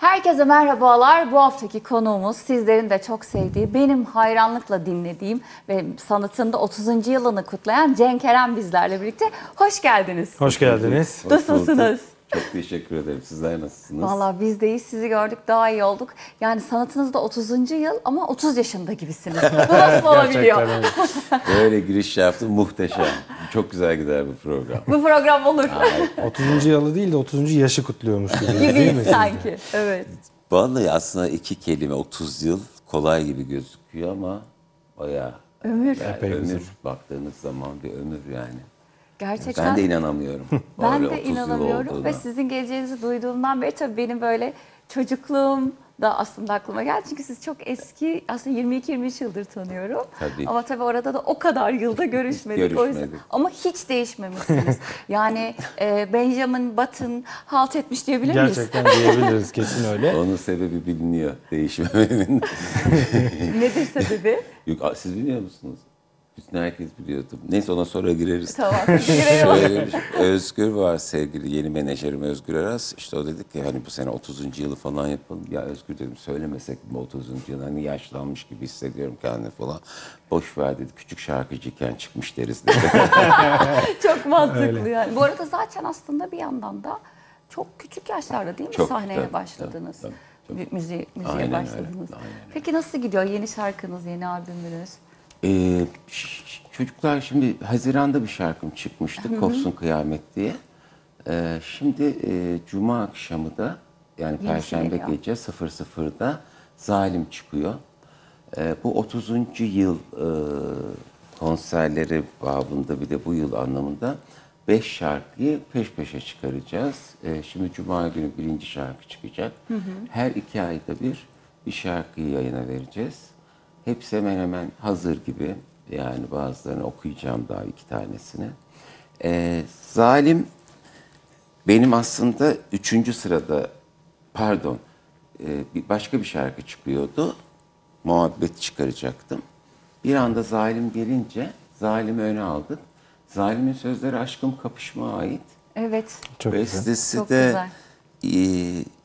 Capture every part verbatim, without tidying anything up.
Herkese merhabalar. Bu haftaki konuğumuz sizlerin de çok sevdiği, benim hayranlıkla dinlediğim ve sanatında otuzuncu yılını kutlayan Cenk Eren bizlerle birlikte. Hoş geldiniz. Hoş geldiniz. Hoş Nasılsınız? Çok teşekkür ederim. Sizler nasılsınız? Vallahi biz de iyi. Sizi gördük, daha iyi olduk. Yani sanatınızda otuzuncu yıl ama otuz yaşında gibisiniz. Bu nasıl olabiliyor? Böyle giriş yaptım. Muhteşem. Çok güzel gider bu program. Bu program olur. otuzuncu yılı değil de otuzuncu yaşı kutluyormuş gibi. Değil mi Gibi sanki. Evet. Vallahi aslında iki kelime otuz yıl kolay gibi gözüküyor ama bayağı Ömür. yani Epey ömür uzun. baktığınız zaman bir ömür yani. Gerçekten. Ben de inanamıyorum. Ben öyle de otuz yıl inanamıyorum olduğuna. ve sizin geleceğinizi duyduğumdan beri tabii benim böyle çocukluğum da aslında aklıma geldi. Çünkü siz çok eski, aslında yirmi iki yirmi üç yıldır tanıyorum. Tabii. Ama tabii orada da o kadar yılda görüşmedik. O yüzden, Görüşmedik. ama hiç değişmemişsiniz. Yani e, Benjamin Button halt etmiş diyebilir miyiz? Gerçekten diyebiliriz, kesin öyle. Onun sebebi biliniyor. Değişmemenin. Nedir sebebi? Yok, siz biliyor musunuz? Bütün herkes biliyordu. Neyse ona sonra gireriz. Tamam. Girelim. Şöyle bir şey, Özgür var, sevgili yeni menajerim Özgür Aras. İşte o dedi ki hani bu sene otuzuncu yılı falan yapalım. Ya Özgür dedim, söylemesek mi otuzuncu yıl? Hani yaşlanmış gibi hissediyorum kendimi falan. Boş ver dedi, küçük şarkıcıyken çıkmış deriz dedi. Çok mantıklı Öyle. yani. Bu arada zaten aslında bir yandan da çok küçük yaşlarda değil mi Çok, sahneye tabii, başladınız? tabii, tabii, Mü- Müziğe, müziğe Aynen öyle, başladınız. aynen öyle. Peki nasıl gidiyor yeni şarkınız, yeni albümünüz? Ee, ş- ş- çocuklar şimdi Haziran'da bir şarkım çıkmıştı. Kopsun Kıyamet diye. Ee, şimdi e, Cuma akşamı da yani Yenisi Perşembe geliyor. gece sıfır sıfırda Zalim çıkıyor. Ee, bu otuzuncu yıl e, konserleri babında bir de bu yıl anlamında beş şarkıyı peş peşe çıkaracağız. Ee, şimdi Cuma günü birinci şarkı çıkacak. Her iki ayda bir bir şarkıyı yayına vereceğiz. Hepsi hemen hemen hazır gibi. Yani bazılarını okuyacağım, daha iki tanesini. Ee, Zalim benim aslında üçüncü sırada, pardon, e, bir başka bir şarkı çıkıyordu. Muhabbet çıkaracaktım. Bir anda Zalim gelince Zalim'i öne aldık. Zalim'in sözleri Aşkım Kapışma ait. Evet. Çok güzel. Bestesi Çok de güzel. e,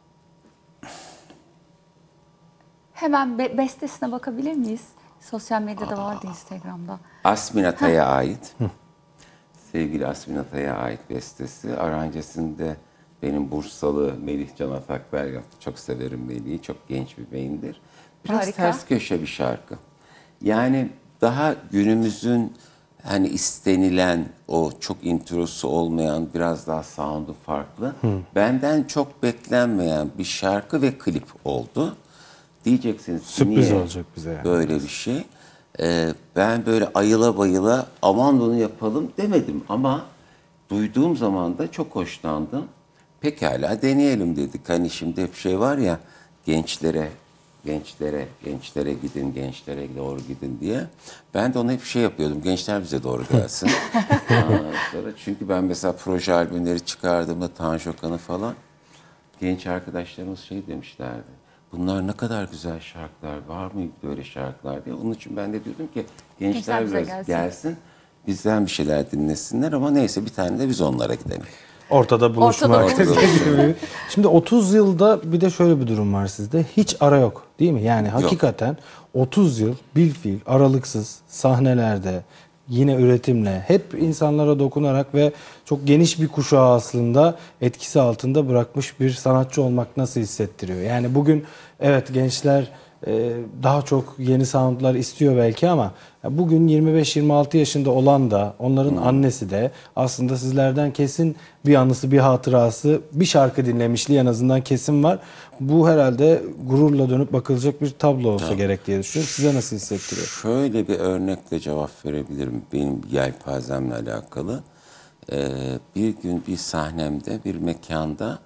Hemen be- bestesine bakabilir miyiz? Sosyal medyada vardı, Instagram'da. Asmin Atay'a ait. Sevgili Asmin Atay'a ait bestesi. Aranjesinde benim Bursalı Melih Can Atakber yaptı. Çok severim Melih'i. Çok genç bir beyindir. Biraz Harika. ters köşe bir şarkı. Yani daha günümüzün hani istenilen o çok introsu olmayan, biraz daha sound'u farklı. Benden çok beklenmeyen bir şarkı ve klip oldu. Diyeceksiniz ki Sürpriz niye olacak bize yani. böyle bir şey? Ee, ben böyle ayıla bayıla aman bunu yapalım demedim ama duyduğum zaman da çok hoşlandım. Pekala deneyelim dedik. Hani şimdi hep şey var ya, gençlere, gençlere, gençlere gidin, gençlere doğru gidin diye. Ben de ona hep şey yapıyordum. Gençler bize doğru gelsin. Ondan sonra, çünkü ben mesela proje albümleri çıkardığımda Tanju Okan'ı falan, genç arkadaşlarımız şey demişlerdi. Bunlar ne kadar güzel şarkılar, var mı böyle şarkılar diye. Onun için ben de diyordum ki gençler Gençler bize biraz gelsin. gelsin. bizden bir şeyler dinlesinler ama neyse bir tane de biz onlara gidelim. Ortada buluşmak. Ortada buluşmak. Şimdi otuz yılda bir de şöyle bir durum var sizde. Hiç ara yok değil mi? Yani hakikaten otuz yıl bilfiil aralıksız sahnelerde yine üretimle hep insanlara dokunarak ve çok geniş bir kuşağı aslında etkisi altında bırakmış bir sanatçı olmak nasıl hissettiriyor? Yani bugün evet gençler e, daha çok yeni soundlar istiyor belki ama bugün yirmi beş yirmi altı yaşında olan da onların hmm. annesi de aslında sizlerden kesin bir anısı, bir hatırası, bir şarkı dinlemişliği en azından kesin var. Bu herhalde gururla dönüp bakılacak bir tablo olsa tamam. gerek diye düşünüyorum. Size nasıl hissettiriyor? Şöyle bir örnekle cevap verebilirim benim yelpazemle alakalı. Ee, bir gün bir sahnemde, bir mekanda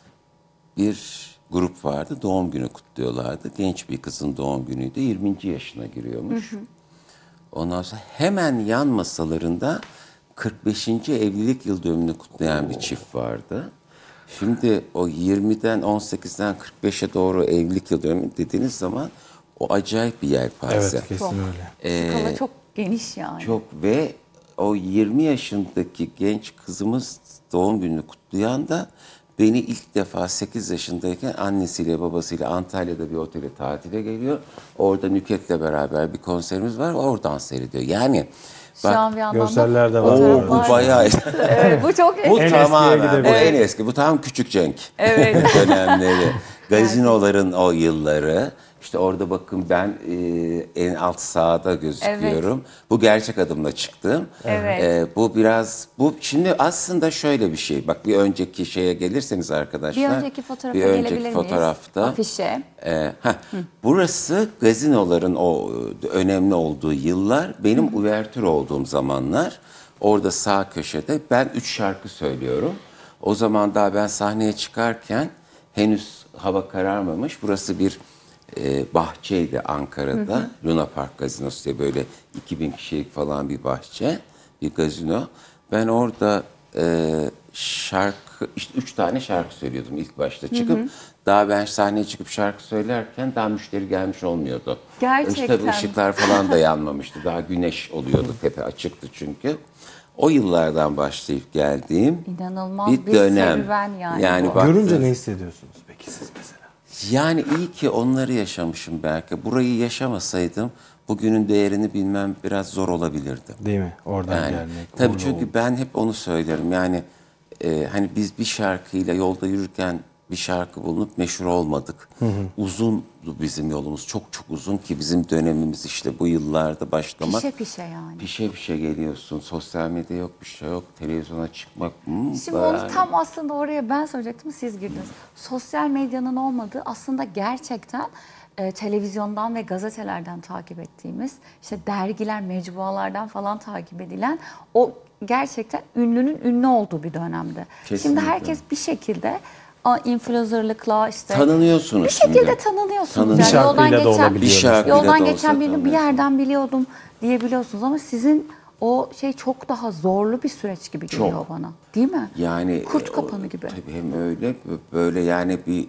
bir grup vardı. Doğum günü kutluyorlardı. Genç bir kızın doğum günüydü. yirminci yaşına giriyormuş. Hı hı. Ondan sonra hemen yan masalarında kırk beşinci evlilik yıl dönümünü kutlayan Oo. bir çift vardı. Şimdi o yirmiden on sekizden kırk beşe doğru evlilik yıl dönümü dediğiniz zaman o acayip bir yelpaze. Evet, kesin çok. öyle. Ee, Skala çok geniş yani. Çok ve o yirmi yaşındaki genç kızımız doğum gününü kutlayan da beni ilk defa sekiz yaşındayken annesiyle babasıyla Antalya'da bir otele tatile geliyor. Orada Nüket'le beraber bir konserimiz var. Oradan seyrediyor. Yani Şu bak, an bir yandan görseller de da var. fotoğraf o, bu var. bayağı... Evet, bu çok Bu En tamamen, eskiye bu gidebilir. en eski. Bu tam Küçük Cenk Evet. dönemleri. Gazinoların o yılları. İşte orada bakın ben e, en alt sağda gözüküyorum. Bu gerçek adımla çıktım. Evet. E, bu biraz, bu şimdi aslında şöyle bir şey. Bak bir önceki şeye gelirseniz arkadaşlar. Bir önceki fotoğrafa bir önceki gelebilir miyiz? fotoğrafta. Afişe. E, heh, burası gazinoların o e, önemli olduğu yıllar. Benim uvertür olduğum zamanlar. Orada sağ köşede ben üç şarkı söylüyorum. O zaman daha ben sahneye çıkarken henüz hava kararmamış. Burası bir e, bahçeydi Ankara'da. Hı hı. Luna Park Gazinosu diye böyle iki bin kişilik falan bir bahçe, bir gazino. Ben orada e, şarkı, işte üç tane şarkı söylüyordum ilk başta çıkıp. Hı hı. Daha ben sahneye çıkıp şarkı söylerken daha müşteri gelmiş olmuyordu. Gerçekten. Tabii ışıklar falan da yanmamıştı. Daha güneş oluyordu, tepe açıktı çünkü. O yıllardan başlayıp geldiğim İnanılmaz bir, bir dönem. serüven yani Yani bu. baktığınız- Görünce ne hissediyorsunuz peki siz mesela? Yani iyi ki onları yaşamışım belki. Burayı yaşamasaydım bugünün değerini bilmem biraz zor olabilirdi. Değil mi? Oradan Yani, gelmek. tabii orada çünkü olmak. ben hep onu söylerim. Yani e, hani biz bir şarkıyla yolda yürürken bir şarkı bulunup meşhur olmadık. Hı hı. Uzundu bizim yolumuz. Çok çok uzun ki bizim dönemimiz işte bu yıllarda başlamak. Pişe pişe yani. Pişe pişe geliyorsun. Sosyal medya yok, bir şey yok. Televizyona çıkmak. Hmm, Şimdi onu tam aslında oraya ben soracaktım, siz girdiniz. Sosyal medyanın olmadığı aslında gerçekten e, televizyondan ve gazetelerden takip ettiğimiz, işte dergiler, mecmualardan falan takip edilen o gerçekten ünlünün ünlü olduğu bir dönemde. Şimdi Kesinlikle. herkes bir şekilde a, influencerlıkla işte Tanınıyorsunuz bir şekilde şimdi. tanınıyorsunuz. Tanın- Yani Bir yoldan şarkıyla da geçen, olabiliyor Bir şarkıyla yoldan da olsa geçen birini bir tanıyorsun. yerden biliyordum diyebiliyorsunuz ama sizin o şey çok daha zorlu bir süreç gibi geliyor Çok. bana. Değil mi? Yani Kurt e, kapanı o- gibi. Tabii hem öyle böyle yani bir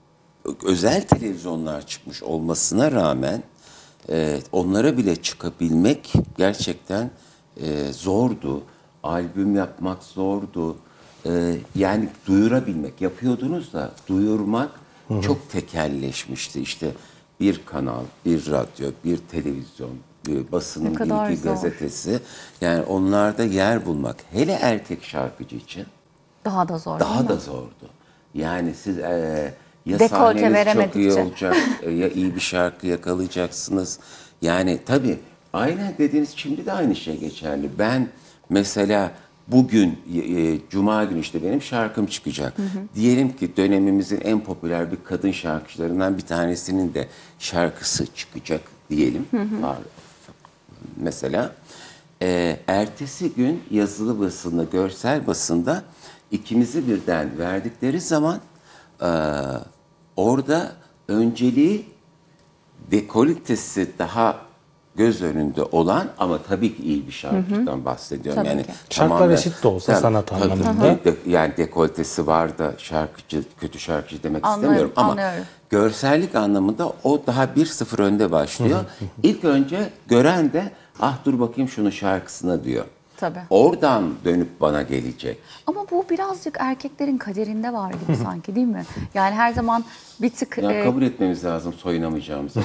özel televizyonlar çıkmış olmasına rağmen e, onlara bile çıkabilmek gerçekten e, zordu. Albüm yapmak zordu. E, yani duyurabilmek, yapıyordunuz da duyurmak çok tekelleşmişti. İşte bir kanal, bir radyo, bir televizyon, bir basının Ne bir kadar iki zor. gazetesi. Yani onlarda yer bulmak, hele erkek şarkıcı için Daha da zor değil daha mi? da zordu. Yani siz e, ya Dekolte sahneniz çok iyi veremedikçe. olacak, e, ya iyi bir şarkı yakalayacaksınız. Yani tabii aynen dediğiniz şimdi de aynı şey geçerli. Ben mesela bugün e, Cuma günü işte benim şarkım çıkacak. Diyelim ki dönemimizin en popüler bir kadın şarkıcılarından bir tanesinin de şarkısı çıkacak diyelim. Var. Mesela e, ertesi gün yazılı basında, görsel basında ikimizi birden verdikleri zaman e, orada önceliği dekolitesi daha göz önünde olan ama tabii ki iyi bir şarkıdan bahsediyorum. Tabii yani ki. Şartlar tamamen- eşit de olsa Tabii, sanat tabii, anlamında. tabii. De- yani dekoltesi var da şarkıcı, kötü şarkıcı demek Anlıyorum, istemiyorum ama anlıyorum. görsellik anlamında o daha bir sıfır önde başlıyor. İlk önce gören de ah dur bakayım şunun şarkısına diyor. Tabii. Oradan dönüp bana gelecek. Ama bu birazcık erkeklerin kaderinde var gibi sanki, değil mi? Yani her zaman bir tık Ya e, kabul etmemiz lazım soyunamayacağımızı.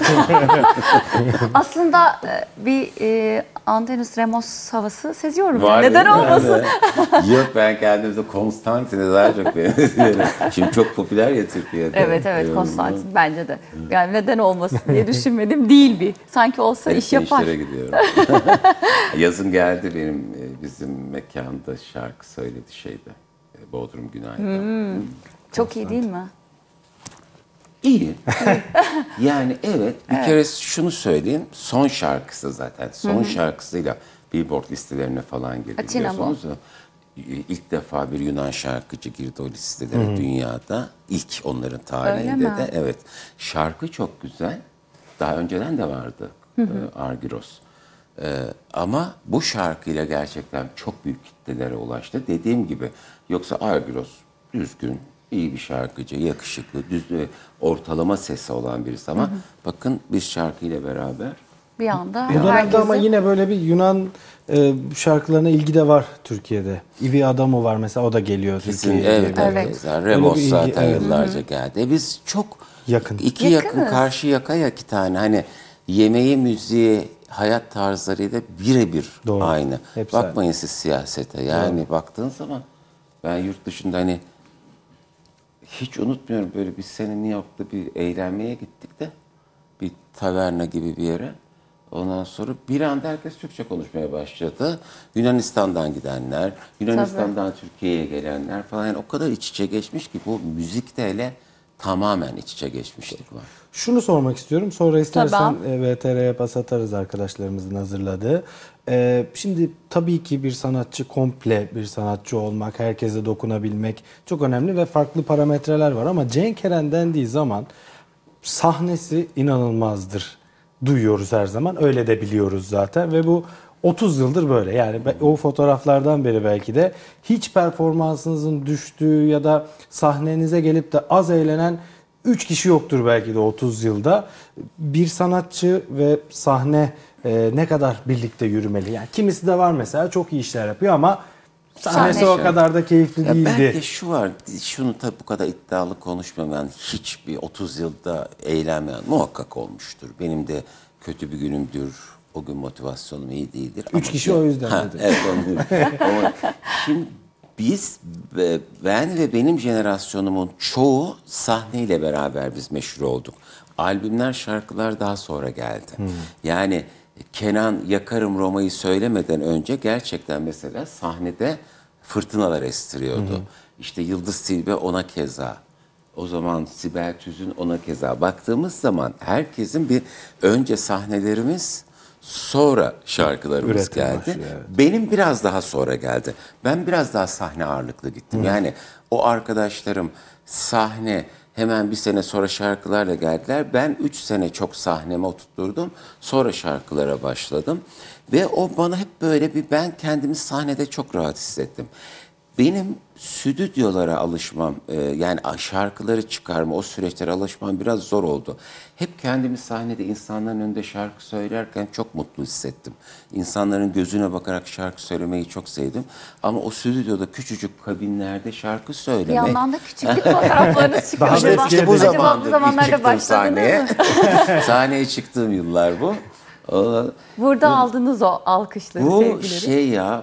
aslında e, bir e, Antenus Remus havası seziyorum. Var Neden değil mi? olmasın? Yok ben kendimde Konstantin'e daha çok benziyorum. Şimdi çok popüler ya Türkiye'de. Evet evet, Konstantin bence de. Yani neden olmasın diye düşünmedim değil bir. Sanki olsa Hep iş yapar. gençlere gidiyorum. Yazın geldi benim e, bizim mekanda şarkı söyledi şeyde. e, Bodrum Günay'da. Çok iyi değil mi? İyi. Yani evet bir kere şunu söyleyeyim. Son şarkısı zaten. Son şarkısıyla Billboard listelerine falan girdi. Atina mı? Biliyorsunuz ya. İlk defa bir Yunan şarkıcı girdi o listelere dünyada. İlk onların tarihinde Öyle mi? de. Evet. Şarkı çok güzel. Daha önceden de vardı e, Argyros. E, ama bu şarkıyla gerçekten çok büyük kitlelere ulaştı. Dediğim gibi yoksa Argyros düzgün, iyi bir şarkıcı, yakışıklı, düz, ortalama sesi olan birisi ama bakın biz şarkıyla beraber Bir anda Bu dönemde herkesi... ama yine böyle bir Yunan e, şarkılarına ilgi de var Türkiye'de. İvi Adamo var mesela, o da geliyor Bizim, Türkiye'ye. evet, diye. evet. Evet. Remos Öyle bir ilgi, zaten evet. yıllarca geldi. E biz çok Yakın. iki yakın Yakınız. karşı yaka ya iki tane. Hani yemeği, müziği, hayat tarzlarıyla birebir Doğru. aynı. Hepsi Bakmayın siz siyasete. Yani baktığın zaman ben yurt dışında hani hiç unutmuyorum, böyle bir sene New York'ta bir eğlenmeye gittik de bir taverna gibi bir yere. Ondan sonra bir anda herkes Türkçe konuşmaya başladı. Yunanistan'dan gidenler, Yunanistan'dan Türkiye'ye gelenler falan. Yani o kadar iç içe geçmiş ki bu müzikte hele tamamen iç içe geçmişlik var. Şunu sormak istiyorum. Sonra istersen Tamam. e, V T R'ye pas atarız, arkadaşlarımızın hazırladığı. E, şimdi tabii ki bir sanatçı, komple bir sanatçı olmak, herkese dokunabilmek çok önemli ve farklı parametreler var. Ama Cenk Eren dendiği zaman sahnesi inanılmazdır. Duyuyoruz her zaman. Öyle de biliyoruz zaten ve bu otuz yıldır böyle. Yani be- o fotoğraflardan beri belki de hiç performansınızın düştüğü ya da sahnenize gelip de az eğlenen üç kişi yoktur belki de otuz yılda. Bir sanatçı ve sahne e, ne kadar birlikte yürümeli? Yani kimisi de var mesela, çok iyi işler yapıyor ama sahnesi Sahne o şu. kadar da keyifli Ya değildi. belki şu var, şunu tabii bu kadar iddialı konuşmam. Yani hiçbir otuz yılda eğlenmeyen muhakkak olmuştur. Benim de kötü bir günümdür. O gün motivasyonum iyi değildir. Üç Ama kişi bir- o yüzden Ha, dedi. evet, onu diyorum. Ama şimdi biz, ve- ben ve benim jenerasyonumun çoğu sahneyle beraber biz meşhur olduk. Albümler, şarkılar daha sonra geldi. Yani Kenan Yakarım Roma'yı söylemeden önce gerçekten mesela sahnede fırtınalar estiriyordu. İşte Yıldız Tilbe ona keza. O zaman Sibel Tüzün ona keza. Baktığımız zaman herkesin bir önce sahnelerimiz, sonra şarkılarımız Üretim geldi. başlıyor, evet. Benim biraz daha sonra geldi. Ben biraz daha sahne ağırlıklı gittim. Yani o arkadaşlarım sahne, hemen bir sene sonra şarkılarla geldiler. Ben üç sene çok sahneme oturtturdum. Sonra şarkılara başladım. Ve o bana hep böyle bir, ben kendimi sahnede çok rahat hissettim. Benim stüdyolara alışmam, e, yani şarkıları çıkarma, o süreçlere alışmam biraz zor oldu. Hep kendimi sahnede insanların önünde şarkı söylerken çok mutlu hissettim. İnsanların gözüne bakarak şarkı söylemeyi çok sevdim. Ama o stüdyoda küçücük kabinlerde şarkı Bir söylemek... yandan da küçüklük fotoğraflarınız çıkıyor. Daha da Acaba, eskiye İşte bu Acaba zamanda bu zamanlarda çıktım başladınız sahneye. mı? Sahneye çıktığım yıllar bu. O- Burada aldınız o alkışları, Bu sevgileri. şey ya,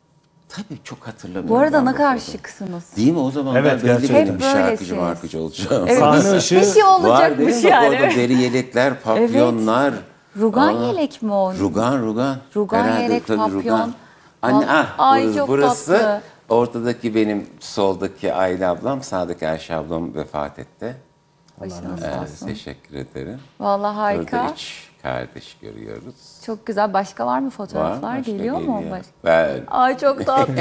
tabii çok hatırlamıyorum. Bu arada ben ne kadar fotoğrafı. şıksınız. Değil mi? O zaman Evet, ben belli gerçekten. belli bir Hep şarkıcı böylesiniz. markacı olacağım. Evet, Sahne bir, ışığı bir şey Var değil olacakmış mi? yani. Orada deri yelekler, papyonlar. Rugan Aa, yelek mi o? Rugan, rugan. Rugan Herhalde yelek, tabii papyon. rugan. Anne, Val- ah, Ay, burası, çok burası. tatlı. Ortadaki benim, soldaki Ayla ablam, sağdaki Ayşe ablam vefat etti. Başınız Ee, sağ olsun. teşekkür ederim. Vallahi Burada harika. üç kardeş görüyoruz. Çok güzel. Başka var mı Var, fotoğraflar? başka Geliyor mu? geliyor. Baş- Ben Ay çok tatlı.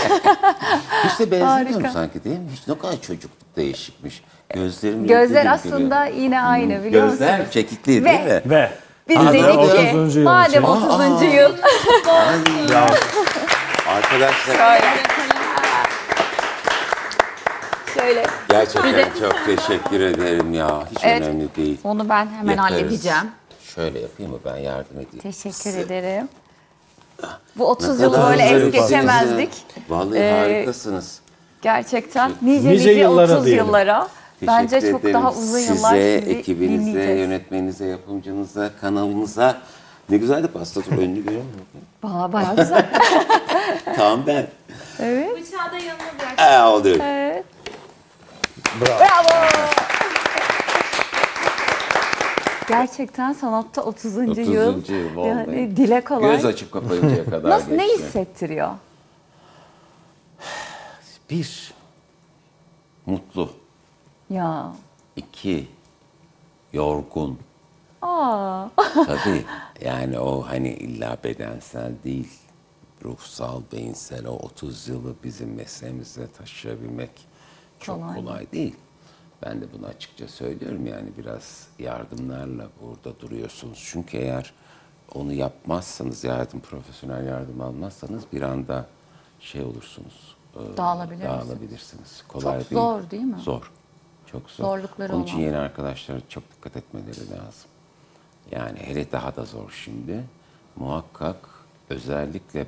hiç de benzemiyorum Harika. sanki, değil mi? Hiç, ne kadar çocukluk değişikmiş. Gözlerim Gözler renkli aslında geliyor. yine aynı biliyor Gözler musunuz? çekikli Ve- değil mi? Ve Biz Hazır dedik ki otuzuncu yıl madem için. otuzuncu yıl Arkadaşlar şöyle. Şöyle. gerçekten çok teşekkür ederim ya. Hiç Evet. önemli değil. Onu ben hemen Yaparız. halledeceğim. Şöyle yapayım mı, ben yardım edeyim. Teşekkür ederim. Bu otuz Ne yılı kadar böyle güzel es yaparsınız geçemezdik. ya. Vallahi Ee, harikasınız. Gerçekten nice Nice nice, yıllara otuz diyelim. yıllara. Bence Teşekkür çok ederim. daha uzun yıllar Size, sizi ekibinize, dinleyeceğiz. yönetmeninize, yapımcınıza, kanalınıza. Ne güzel de pasta tur önünü görüyor musun? Valla bayağı güzel. Tamam ben. Bıçağı da yanına bırak. Aa, olur. Evet. bravo. Bravo. Gerçekten sanatta otuzuncu yıl. otuzuncu yıl vallahi. Yani dile kolay. Göz açıp kapayıncaya kadar Nasıl, ne geçti. hissettiriyor? Bir, mutlu. Ya. İki, yorgun. Aa. Tabii yani o hani illa bedensel değil, ruhsal, beyinsel, o otuz yılı bizim mesleğimize taşıyabilmek çok Kolay. kolay, değil. Ben de bunu açıkça söylüyorum, yani biraz yardımlarla burada duruyorsunuz. Çünkü eğer onu yapmazsanız, yardım, profesyonel yardım almazsanız bir anda şey olursunuz. e, Dağılabilir misiniz? Dağılabilirsiniz. Kolay Çok değil. zor değil mi? Zor. Çok zor. Zorlukları Onun için olan. yeni arkadaşlara çok dikkat etmeleri lazım. Yani hele daha da zor şimdi. Muhakkak özellikle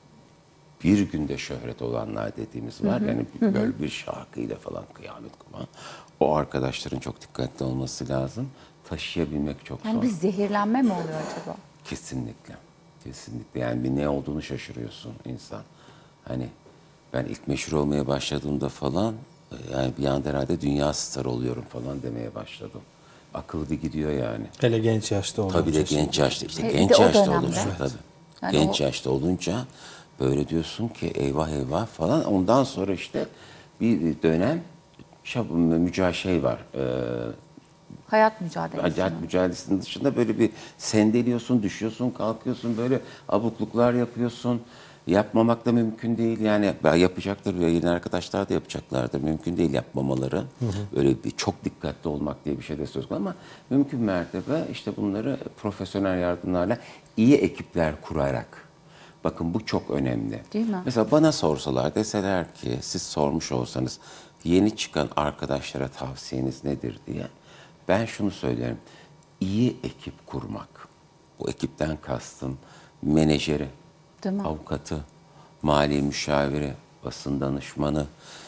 bir günde şöhret olanlar dediğimiz var. Yani böyle bir şarkıyla falan kıyamet kuma. O arkadaşların çok dikkatli olması lazım. Taşıyabilmek çok Yani zor. bir zehirlenme mi oluyor acaba? Kesinlikle. Kesinlikle. Yani bir ne olduğunu şaşırıyorsun insan. Hani ben ilk meşhur olmaya başladığımda falan yani bir anda herhalde dünya starı oluyorum falan demeye başladım. Akıl bir gidiyor yani. Hele genç yaşta olunca. Tabii de şimdi. genç yaşta işte E, bir genç de o yaşta dönemde. olunca Evet. tabii. Yani genç o- yaşta olunca böyle diyorsun ki eyvah eyvah falan. Ondan sonra işte bir dönem şab- mücadele şey var. E, Hayat mücadelesi. hayat mücadelesinin dışında böyle bir sendeliyorsun, düşüyorsun, kalkıyorsun, böyle abukluklar yapıyorsun. Yapmamak da mümkün değil. Yani ben yapacaktır, yeni arkadaşlar da yapacaklardır. Mümkün değil yapmamaları. Öyle bir çok dikkatli olmak diye bir şey de söz konusu ama mümkün mertebe işte bunları profesyonel yardımlarla iyi ekipler kurarak. Bakın bu çok önemli. Değil mi? Mesela bana sorsalar deseler ki siz sormuş olsanız yeni çıkan arkadaşlara tavsiyeniz nedir diye. Ben şunu söylerim. İyi ekip kurmak. Bu ekipten kastım menajeri, Değil mi? avukatı, mali müşaviri, basın danışmanı,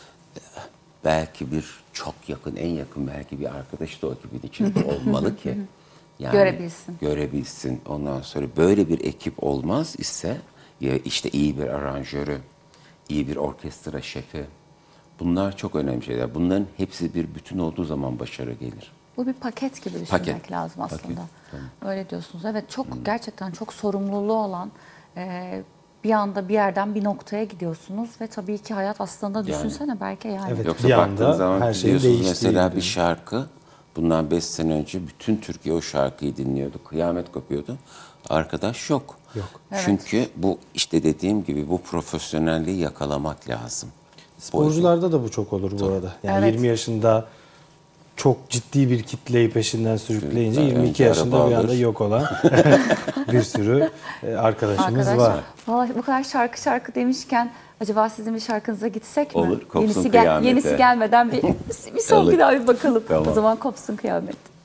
belki bir çok yakın, en yakın belki bir arkadaşı da o ekibin içinde olmalı ki. Yani Görebilsin. Görebilsin. Ondan sonra böyle bir ekip olmaz ise ya işte iyi bir aranjörü, iyi bir orkestra şefi. Bunlar çok önemli şeyler. Bunların hepsi bir bütün olduğu zaman başarı gelir. Bu bir paket gibi düşünmek Paket. lazım aslında. Paket, Öyle diyorsunuz. Evet, çok gerçekten çok sorumluluğu olan e, bir anda bir yerden bir noktaya gidiyorsunuz ve tabii ki hayat aslında düşünsene belki yani. Evet. Yoksa Bir baktığın anda zaman her şeyin biliyorsunuz değiştiği mesela gibi. bir şarkı bundan beş sene önce bütün Türkiye o şarkıyı dinliyordu. Kıyamet kopuyordu. Arkadaş yok. Yok. Evet. Çünkü bu işte dediğim gibi bu profesyonelliği yakalamak lazım. Sporcularda da bu çok olur bu arada. Yani Evet. yirmi yaşında çok ciddi bir kitleyi peşinden sürükleyince Önce yirmi iki yaşında araba bir anda alır. yok olan bir sürü e, arkadaşımız Arkadaş, var. vallahi bu kadar şarkı şarkı demişken acaba sizin bir şarkınıza gitsek mi? Olur, kopsun yenisi, kıyamete. yenisi gelmeden bir, bir son Olur. bir daha bir bakalım. Tamam. O zaman kopsun kıyamet.